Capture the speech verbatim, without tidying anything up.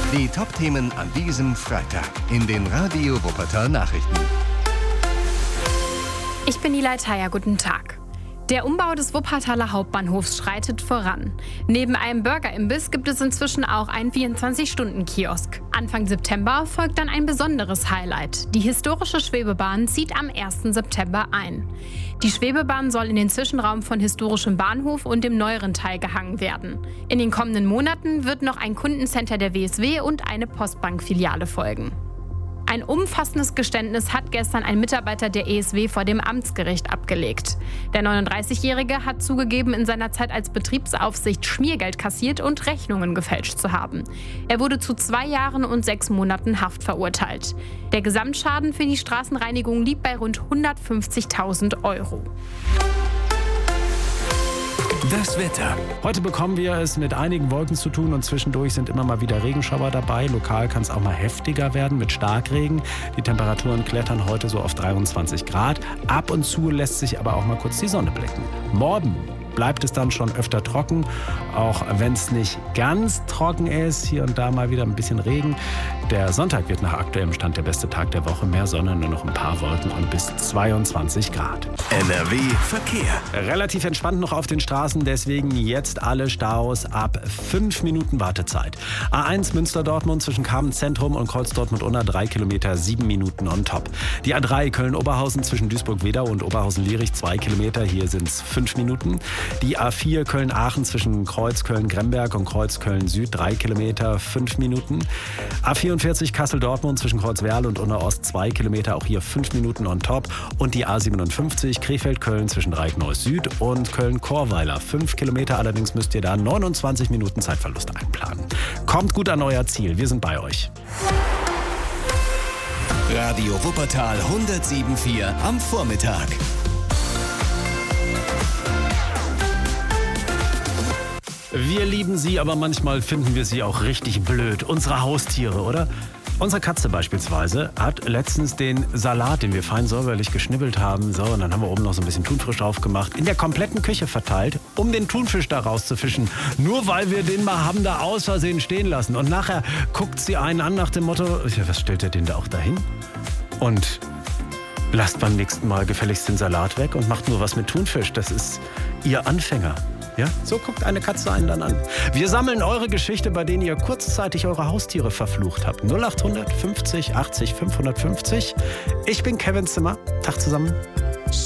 Die Top-Themen an diesem Freitag in den Radio Wuppertal Nachrichten. Ich bin Nilay Taya, guten Tag. Der Umbau des Wuppertaler Hauptbahnhofs schreitet voran. Neben einem Burgerimbiss gibt es inzwischen auch einen vierundzwanzig-Stunden-Kiosk. Anfang September folgt dann ein besonderes Highlight. Die historische Schwebebahn zieht am ersten September ein. Die Schwebebahn soll in den Zwischenraum von historischem Bahnhof und dem neueren Teil gehangen werden. In den kommenden Monaten wird noch ein Kundencenter der W S W und eine Postbank-Filiale folgen. Ein umfassendes Geständnis hat gestern ein Mitarbeiter der E S W vor dem Amtsgericht abgelegt. Der neununddreißigjährige hat zugegeben, in seiner Zeit als Betriebsaufsicht Schmiergeld kassiert und Rechnungen gefälscht zu haben. Er wurde zu zwei Jahren und sechs Monaten Haft verurteilt. Der Gesamtschaden für die Straßenreinigung liegt bei rund hundertfünfzigtausend Euro. Das Wetter. Heute bekommen wir es mit einigen Wolken zu tun und zwischendurch sind immer mal wieder Regenschauer dabei. Lokal kann es auch mal heftiger werden mit Starkregen. Die Temperaturen klettern heute so auf dreiundzwanzig Grad. Ab und zu lässt sich aber auch mal kurz die Sonne blicken. Morgen bleibt es dann schon öfter trocken, auch wenn es nicht ganz trocken ist. Hier und da mal wieder ein bisschen Regen. Der Sonntag wird nach aktuellem Stand der beste Tag der Woche. Mehr Sonne, nur noch ein paar Wolken und bis zweiundzwanzig Grad. N R W Verkehr. Relativ entspannt noch auf den Straßen, deswegen jetzt alle Staus ab fünf Minuten Wartezeit. A eins Münster-Dortmund zwischen Kamenz-Zentrum und Kreuz-Dortmund-Unna drei Kilometer, sieben Minuten on top. Die A drei Köln-Oberhausen zwischen Duisburg-Wedau und Oberhausen-Lierich zwei Kilometer, hier sind es fünf Minuten. Die A vier Köln-Aachen zwischen Kreuz Köln-Gremberg und Kreuz Köln-Süd drei Kilometer, fünf Minuten. A vierundvierzig Kassel-Dortmund zwischen Kreuzwerl und Unna-Ost zwei Kilometer, auch hier fünf Minuten on top. Und die A siebenundfünfzig Krefeld-Köln zwischen Reichenau-Süd und Köln-Chorweiler fünf Kilometer, allerdings müsst ihr da neunundzwanzig Minuten Zeitverlust einplanen. Kommt gut an euer Ziel, wir sind bei euch. Radio Wuppertal hundertsieben Komma vier am Vormittag. Wir lieben sie, aber manchmal finden wir sie auch richtig blöd. Unsere Haustiere, oder? Unsere Katze beispielsweise hat letztens den Salat, den wir fein säuberlich geschnibbelt haben, so, und dann haben wir oben noch so ein bisschen Thunfisch drauf gemacht, in der kompletten Küche verteilt, um den Thunfisch da rauszufischen. Nur weil wir den mal haben da aus Versehen stehen lassen. Und nachher guckt sie einen an nach dem Motto, ja, was stellt ihr den da auch dahin? Und lasst beim nächsten Mal gefälligst den Salat weg und macht nur was mit Thunfisch. Das ist ihr Anfänger. Ja, so guckt eine Katze einen dann an. Wir sammeln eure Geschichte, bei denen ihr kurzzeitig eure Haustiere verflucht habt. null acht hundert fünfzig achtzig fünfhundertfünfzig. Ich bin Kevin Zimmer. Tag zusammen.